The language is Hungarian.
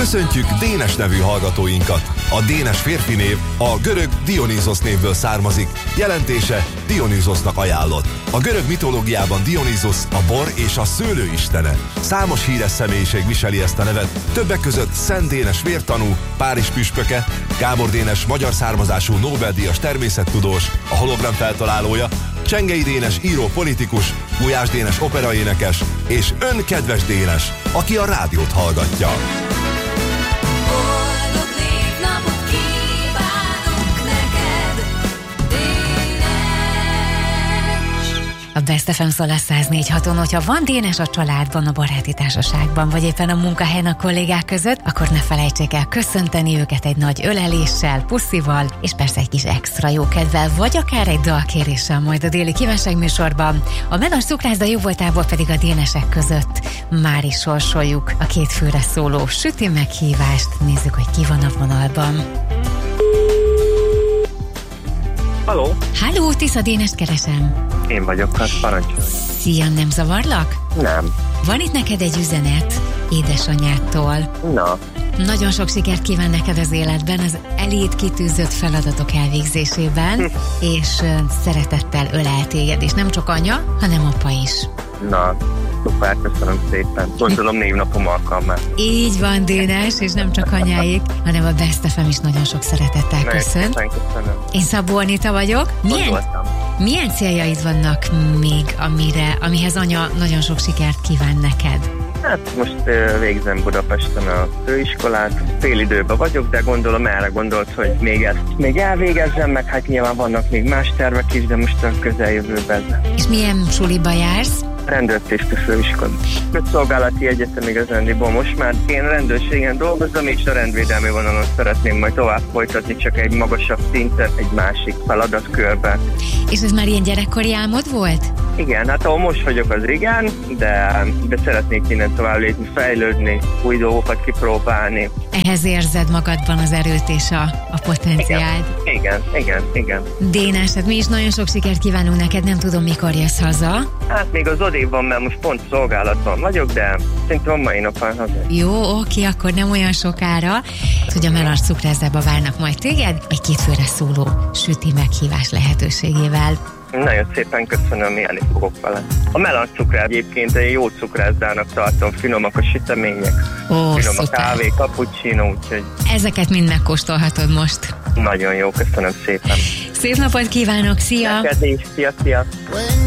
Köszöntjük Dénes nevű hallgatóinkat. A Dénes férfi név a görög Dionysos névből származik, jelentése Dionyszosnak ajánlott. A görög mitológiában Dionysos a bor és a szőlő istene. Számos híres személyiség viseli ezt a nevet, többek között Szent Dénes vértanú, Párizs püspöke, Gábor Dénes magyar származású Nobel-díjas természettudós, a hologram feltalálója, Csengei Dénes író politikus, Gulyás Dénes operaénekes és ön kedves Dénes, aki a rádiót hallgatja. Boldog névnapot kívánunk neked, Dénes! A Best FM szól a 104.6-on, hogyha van Dénes a családban, a baráti társaságban, vagy éppen a munkahelyen a kollégák között, akkor ne felejtsék el köszönteni őket egy nagy öleléssel, pusszival, és persze egy kis extra jókedvel, vagy akár egy dalkéréssel majd a déli kívánságműsorban. A megas cukrászda jó voltából pedig a dénesek között már is sorsoljuk a két főre szóló süti meghívást. Nézzük, hogy ki van a vonalban. Halló? Halló, Tisza Dénest keresem. Én vagyok, hát parancsolj. Szia, nem zavarlak? Nem. Van itt neked egy üzenet édesanyádtól. Na, Nagyon sok sikert kíván neked az életben, az elét kitűzött feladatok elvégzésében, és szeretettel ölel téged, és nem csak anya, hanem apa is. na, szuper, köszönöm szépen. Gondolom névnapom alkalmát. Így van, Dénes, és nem csak anyáik, hanem a Best FM is nagyon sok szeretettel köszön. Nagyon köszönöm. Én Szabó Anita vagyok. Milyen céljaid vannak még, amihez anya nagyon sok sikert kíván neked? Hát most végzem Budapesten a főiskolát, félidőben vagyok, de gondolom erre gondolt, hogy még elvégezzem, meg hát nyilván vannak még más tervek is, de most a közeljövőben. És milyen suliba jársz? Rendőrtiszti főiskola. Közszolgálati egyetem igazándiból most már én rendőrségen dolgozom, és a rendvédelmi vonalon szeretném majd tovább folytatni, csak egy magasabb szinten, egy másik feladatkörben. És ez már ilyen gyerekkori álmod volt? Igen, hát ahol most vagyok az igen, de szeretnék innen tovább lépni, fejlődni, új dolgokat kipróbálni. Ehhez érzed magadban az erőt és a potenciált. Igen. Dénes, hát mi is nagyon sok sikert kívánunk neked, nem tudom, mikor jössz haza. Hát még az odébb van, mert most pont szolgálatban vagyok, de szerintem a mai napon haza. Jó, oké, akkor nem olyan sokára, hogy a Melange cukrászdába várnak majd téged egy két főre szóló süti meghívás lehetőségével. Nagyon szépen köszönöm, élni fogok vele. A Melange cukrász egyébként egy jó cukrászdának tartom, finomak a sütemények, finom szuper. a kávé, cappuccino, úgyhogy Ezeket mind megkóstolhatod most. nagyon jó, köszönöm szépen. Szép napot kívánok, szia! Neked is, szia! When